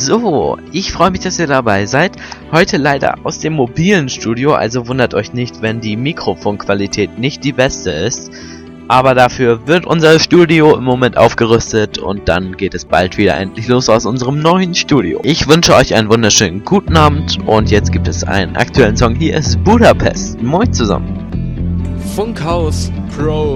So, ich freue mich, dass ihr dabei seid. Heute leider aus dem mobilen Studio, also wundert euch nicht, wenn die Mikrofonqualität nicht die beste ist. Aber dafür wird unser Studio im Moment aufgerüstet und dann geht es bald wieder endlich los aus unserem neuen Studio. Ich wünsche euch einen wunderschönen guten Abend und jetzt gibt es einen aktuellen Song. Hier ist Budapest. Moin zusammen. Funkhaus Pro.